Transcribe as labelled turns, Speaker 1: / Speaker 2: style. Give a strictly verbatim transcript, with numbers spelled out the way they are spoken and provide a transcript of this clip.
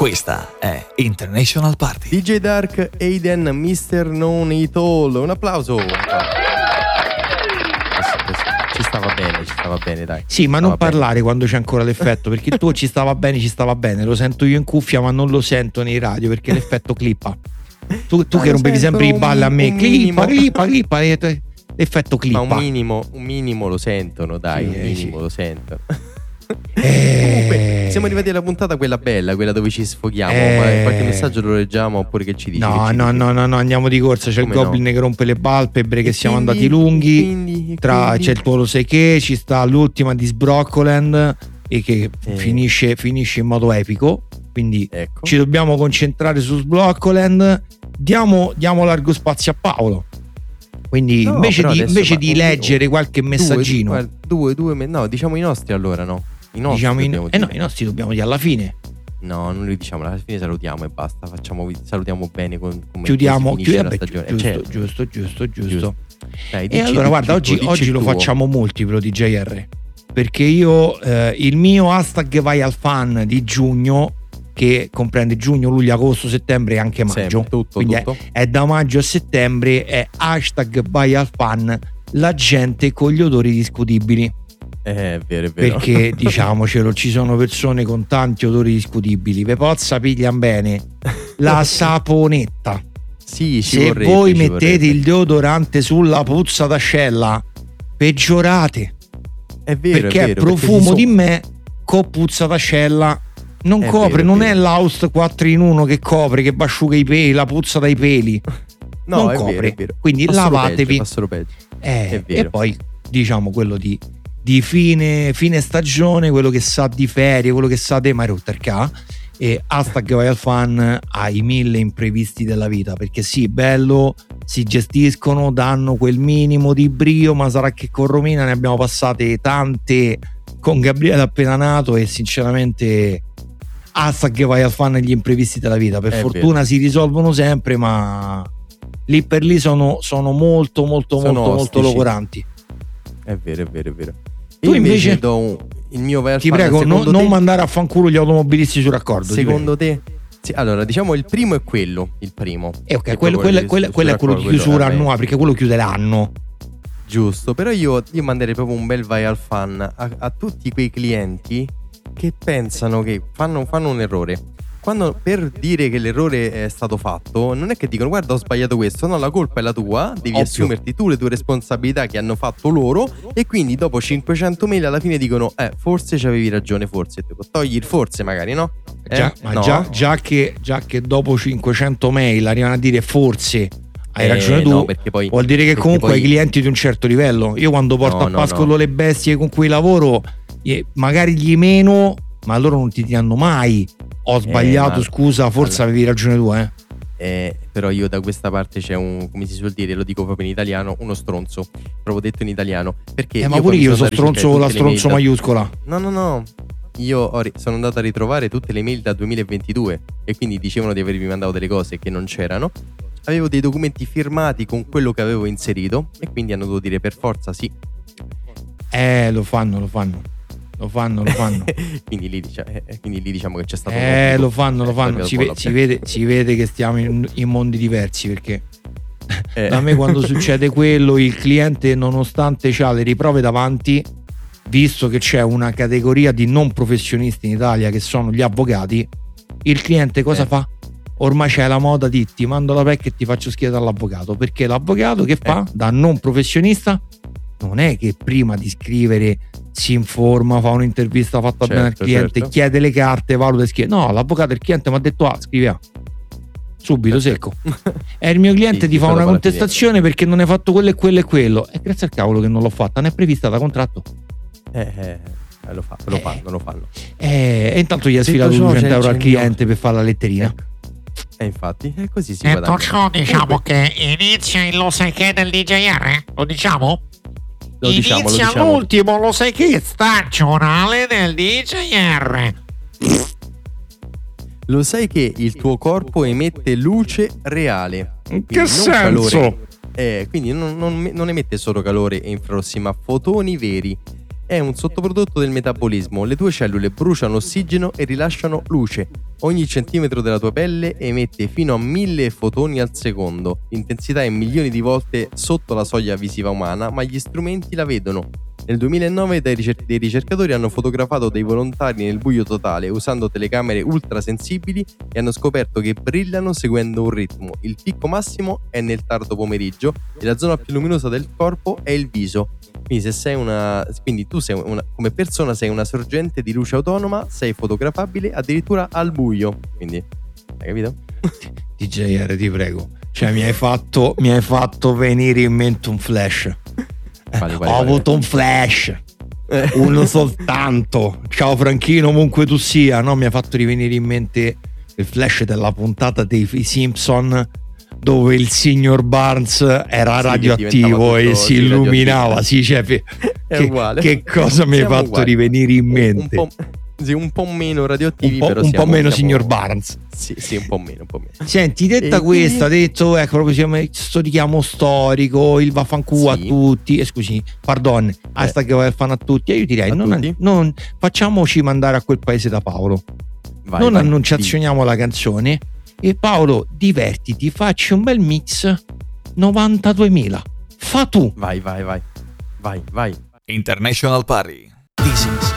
Speaker 1: Questa è International Party.
Speaker 2: D J Dark, Aiden, mister Non It All. Un applauso. Ci stava bene, ci stava bene, dai.
Speaker 3: Sì, ma
Speaker 2: stava
Speaker 3: non parlare
Speaker 2: bene.
Speaker 3: quando c'è ancora l'effetto, perché tu ci stava bene, ci stava bene. Lo sento io in cuffia, ma non lo sento nei radio perché l'effetto clippa. Tu, tu
Speaker 2: Ah,
Speaker 3: che rompevi sempre i balli a me,
Speaker 2: un
Speaker 3: clippa,
Speaker 2: minimo.
Speaker 3: clippa, clippa, e te- l'effetto clippa.
Speaker 2: Ma un minimo, un minimo lo sentono, dai,
Speaker 3: Sì,
Speaker 2: un minimo
Speaker 3: sì.
Speaker 2: lo sentono.
Speaker 3: Eh,
Speaker 2: Comunque, siamo arrivati alla puntata quella bella, quella dove ci sfoghiamo.
Speaker 3: Eh.
Speaker 2: Ma qualche messaggio lo leggiamo oppure che ci dici?
Speaker 3: No,
Speaker 2: Che ci
Speaker 3: no,
Speaker 2: dici?
Speaker 3: no, no, no, andiamo di corsa. C'è
Speaker 2: Come
Speaker 3: il Goblin
Speaker 2: no?
Speaker 3: che rompe le palpebre, che
Speaker 2: E
Speaker 3: siamo
Speaker 2: quindi-
Speaker 3: andati lunghi.
Speaker 2: e quindi- e
Speaker 3: Tra,
Speaker 2: quindi?
Speaker 3: c'è il tuo lo sai che, ci sta l'ultima di Sbroccoland e che
Speaker 2: Eh.
Speaker 3: finisce, finisce in modo epico. Quindi
Speaker 2: Ecco.
Speaker 3: ci dobbiamo concentrare su Sbroccoland. Diamo, diamo largo spazio a Paolo. Quindi
Speaker 2: No,
Speaker 3: invece,
Speaker 2: però
Speaker 3: di,
Speaker 2: adesso
Speaker 3: invece
Speaker 2: ma-
Speaker 3: di
Speaker 2: un-
Speaker 3: leggere qualche messaggino,
Speaker 2: Due, due, due, me- no, diciamo i nostri allora, no? I nostri
Speaker 3: diciamo in-
Speaker 2: dobbiamo
Speaker 3: eh no,
Speaker 2: dire.
Speaker 3: i nostri dobbiamo dire alla fine.
Speaker 2: No, non li diciamo, alla fine salutiamo e basta. Facciamo, salutiamo bene con, come
Speaker 3: Chiudiamo,
Speaker 2: come finisce
Speaker 3: chiudiamo
Speaker 2: la
Speaker 3: beh,
Speaker 2: stagione.
Speaker 3: giusto,
Speaker 2: Certo.
Speaker 3: giusto, giusto, giusto,
Speaker 2: Giusto. Dai,
Speaker 3: E
Speaker 2: dici-
Speaker 3: allora
Speaker 2: dici
Speaker 3: guarda,
Speaker 2: il
Speaker 3: oggi,
Speaker 2: tuo,
Speaker 3: oggi
Speaker 2: dici
Speaker 3: lo
Speaker 2: il tuo.
Speaker 3: facciamo multiplo di J R, perché io eh, il mio hashtag vai al fan di giugno, che comprende giugno, luglio, agosto, settembre e anche maggio,
Speaker 2: Sempre, tutto,
Speaker 3: quindi
Speaker 2: tutto.
Speaker 3: È, è da maggio a settembre, è hashtag vai al fan, la gente con gli odori discutibili.
Speaker 2: Eh, è vero, è vero.
Speaker 3: Perché diciamocelo, ci sono persone con tanti odori discutibili. Ve pozza piglian bene la saponetta.
Speaker 2: Sì, ci
Speaker 3: Se
Speaker 2: vorrebbe,
Speaker 3: voi
Speaker 2: ci
Speaker 3: mettete
Speaker 2: vorrebbe.
Speaker 3: il deodorante sulla puzza d'ascella, peggiorate.
Speaker 2: È vero,
Speaker 3: Perché
Speaker 2: è
Speaker 3: è
Speaker 2: vero,
Speaker 3: profumo
Speaker 2: perché ci
Speaker 3: di
Speaker 2: sono-
Speaker 3: me con puzza d'ascella. Non
Speaker 2: È
Speaker 3: copre,
Speaker 2: vero, è
Speaker 3: non
Speaker 2: vero.
Speaker 3: è l'Aust quattro in uno che copre, che asciuga i peli, la puzza dai peli.
Speaker 2: No,
Speaker 3: non
Speaker 2: è
Speaker 3: copre.
Speaker 2: vero, è vero.
Speaker 3: Quindi
Speaker 2: Fa solo
Speaker 3: lavatevi.
Speaker 2: peggio, fa solo peggio.
Speaker 3: Eh,
Speaker 2: È vero.
Speaker 3: e poi diciamo quello di, di fine, fine stagione, quello che sa di ferie, quello che sa di Marutterca. E hashtag vai al fan ai mille imprevisti della vita, perché sì, bello, si gestiscono, danno quel minimo di brio, ma sarà che con Romina ne abbiamo passate tante con Gabriele appena nato e sinceramente hashtag vai al fan agli imprevisti della vita. Per
Speaker 2: È
Speaker 3: fortuna
Speaker 2: vero.
Speaker 3: si risolvono sempre, ma lì per lì sono, sono molto molto
Speaker 2: Sono
Speaker 3: molto molto
Speaker 2: ostici.
Speaker 3: logoranti.
Speaker 2: È vero, è vero, è vero.
Speaker 3: Tu
Speaker 2: Io
Speaker 3: invece-
Speaker 2: do un- il mio vai al
Speaker 3: Ti
Speaker 2: fan,
Speaker 3: prego, no-
Speaker 2: secondo
Speaker 3: non
Speaker 2: te-
Speaker 3: mandare a fanculo gli automobilisti sul raccordo. ti
Speaker 2: Secondo te? Sì, allora, diciamo il primo è quello, il primo.
Speaker 3: Eh, ok,
Speaker 2: È
Speaker 3: quello,
Speaker 2: proprio
Speaker 3: quello-
Speaker 2: il-
Speaker 3: quello-
Speaker 2: sul
Speaker 3: quello è quello di
Speaker 2: raccordo,
Speaker 3: chiusura
Speaker 2: vabbè.
Speaker 3: annuale, perché quello chiude l'anno.
Speaker 2: Giusto, però io, io manderei proprio un bel vai al fan a, a tutti quei clienti che pensano che fanno, fanno un errore. Quando per dire che l'errore è stato fatto, non è che dicono guarda ho sbagliato questo, no, la colpa è la tua, devi
Speaker 3: Ovvio.
Speaker 2: assumerti tu le tue responsabilità che hanno fatto loro e quindi dopo cinquecento mail alla fine dicono eh forse c'avevi ragione, forse, tipo, togli il forse magari, no? Eh?
Speaker 3: Già, ma
Speaker 2: No?
Speaker 3: già, già, che, già che dopo cinquecento mail arrivano a dire forse hai
Speaker 2: Eh,
Speaker 3: ragione tu,
Speaker 2: no, perché poi-
Speaker 3: vuol dire che
Speaker 2: perché
Speaker 3: comunque
Speaker 2: poi-
Speaker 3: hai clienti di un certo livello. Io quando porto
Speaker 2: No,
Speaker 3: a
Speaker 2: no,
Speaker 3: pascolo
Speaker 2: no.
Speaker 3: le bestie con cui lavoro, eh, magari gli meno, ma loro non ti diranno mai ho sbagliato,
Speaker 2: ma-
Speaker 3: scusa, forse
Speaker 2: allora-
Speaker 3: avevi ragione tu, eh.
Speaker 2: Eh, però io da questa parte c'è un, come si suol dire, lo dico proprio in italiano, uno stronzo, proprio detto in italiano. Perché
Speaker 3: Eh, ma
Speaker 2: io
Speaker 3: pure
Speaker 2: poi
Speaker 3: io
Speaker 2: mi
Speaker 3: sono
Speaker 2: andato a
Speaker 3: stronzo con la
Speaker 2: ricercare tutte
Speaker 3: stronzo
Speaker 2: le mail
Speaker 3: maiuscola.
Speaker 2: da- No, no, no. Io ho ri- sono andato a ritrovare tutte le mail da duemilaventidue e quindi dicevano di avermi mandato delle cose che non c'erano. Avevo dei documenti firmati con quello che avevo inserito e quindi hanno dovuto dire per forza sì.
Speaker 3: Eh, lo fanno, lo fanno. Lo fanno, lo fanno.
Speaker 2: quindi, lì, dicia- eh, quindi lì diciamo che c'è stato un
Speaker 3: Eh,
Speaker 2: obbligo.
Speaker 3: lo fanno, lo
Speaker 2: Eh,
Speaker 3: fanno.
Speaker 2: dopo
Speaker 3: Si,
Speaker 2: la-
Speaker 3: ve- si vede, si vede che stiamo in, in mondi diversi, perché
Speaker 2: Eh.
Speaker 3: da me quando succede quello, il cliente, nonostante c'ha le riprove davanti, visto che c'è una categoria di non professionisti in Italia che sono gli avvocati, il cliente cosa
Speaker 2: Eh.
Speaker 3: fa? Ormai c'è la moda di ti mando la P E C e ti faccio schiedere all'avvocato, perché l'avvocato che fa
Speaker 2: Eh.
Speaker 3: da non professionista non è che prima di scrivere si informa, fa un'intervista fatta
Speaker 2: Certo,
Speaker 3: bene al cliente,
Speaker 2: certo.
Speaker 3: chiede le carte, valuta e scrive. No, l'avvocato, il cliente mi ha detto A, scrive A. Subito, secco. E il mio cliente
Speaker 2: Sì,
Speaker 3: ti
Speaker 2: sì,
Speaker 3: fa
Speaker 2: poi
Speaker 3: una
Speaker 2: dopo la
Speaker 3: contestazione perché non hai fatto quello e quello e quello. E grazie al cavolo che non l'ho fatta, ne è prevista da contratto.
Speaker 2: Eh, eh, eh, lo, fa- lo
Speaker 3: Eh.
Speaker 2: fanno, lo fanno.
Speaker 3: E, e intanto gli ha
Speaker 2: Detto
Speaker 3: sfilato
Speaker 2: ciò,
Speaker 3: duecento
Speaker 2: c'è-
Speaker 3: euro
Speaker 2: c'è
Speaker 3: al
Speaker 2: il mio-
Speaker 3: cliente per fare la letterina.
Speaker 2: Ecco. E infatti, è così si
Speaker 4: Detto
Speaker 2: guadagna.
Speaker 4: ciò, diciamo
Speaker 2: Comunque,
Speaker 4: che inizia il lo sai che del D J R? Lo diciamo?
Speaker 2: Lo diciamo, lo
Speaker 4: inizia
Speaker 2: diciamo.
Speaker 4: l'ultimo lo sai che stagionale del D J R.
Speaker 2: Lo sai che il tuo corpo emette luce reale?
Speaker 3: In
Speaker 2: Quindi
Speaker 3: che
Speaker 2: non
Speaker 3: senso?
Speaker 2: calore. Eh, quindi non, non- non emette solo calore e infrarossi, ma fotoni veri. è un sottoprodotto del metabolismo. Le tue cellule bruciano ossigeno e rilasciano luce. Ogni centimetro della tua pelle emette fino a mille fotoni al secondo. L'intensità è milioni di volte sotto la soglia visiva umana, ma gli strumenti la vedono. Nel duemilanove dei, ricer- dei ricercatori hanno fotografato dei volontari nel buio totale usando telecamere ultrasensibili e hanno scoperto che brillano seguendo un ritmo. Il picco massimo è nel tardo pomeriggio e la zona più luminosa del corpo è il viso. Quindi, se sei una, quindi tu sei una, come persona sei una sorgente di luce autonoma, sei fotografabile addirittura al buio. Quindi, hai capito?
Speaker 3: D J R, ti prego. Cioè, mi hai fatto, mi hai fatto venire in mente un flash.
Speaker 2: Vale, vale,
Speaker 3: Ho
Speaker 2: vale.
Speaker 3: avuto un flash, uno soltanto. Ciao Franchino, ovunque tu sia. No, mi ha fatto rivenire in mente il flash della puntata dei Simpson, dove il signor Barnes era
Speaker 2: Sì,
Speaker 3: radioattivo
Speaker 2: che
Speaker 3: e
Speaker 2: diventava
Speaker 3: si
Speaker 2: tutto- sì,
Speaker 3: illuminava.
Speaker 2: radioattivo.
Speaker 3: Sì, cioè,
Speaker 2: È
Speaker 3: che,
Speaker 2: uguale.
Speaker 3: che cosa mi hai
Speaker 2: Siamo
Speaker 3: fatto
Speaker 2: uguali.
Speaker 3: rivenire in
Speaker 2: Un-
Speaker 3: mente?
Speaker 2: Un, po', sì, un po' meno radioattivi,
Speaker 3: Un po',
Speaker 2: però
Speaker 3: un po'
Speaker 2: siamo-
Speaker 3: meno
Speaker 2: siamo-
Speaker 3: signor Barnes.
Speaker 2: Sì, sì, un po' meno, un po' meno.
Speaker 3: Senti, detta
Speaker 2: E
Speaker 3: questa,
Speaker 2: quindi-
Speaker 3: detto ecco proprio siamo sto richiamo storico, il vaffanculo a
Speaker 2: Sì.
Speaker 3: tutti, eh, scusi, pardon, hashtag vai al fan a tutti, e io direi
Speaker 2: A
Speaker 3: non,
Speaker 2: tutti?
Speaker 3: non facciamoci mandare a quel paese da Paolo,
Speaker 2: Vai,
Speaker 3: non
Speaker 2: vai,
Speaker 3: annunciazioniamo la canzone e Paolo divertiti, facci un bel mix novantaduemila, fa tu.
Speaker 2: Vai, vai, vai. Vai, vai.
Speaker 1: International Party. This is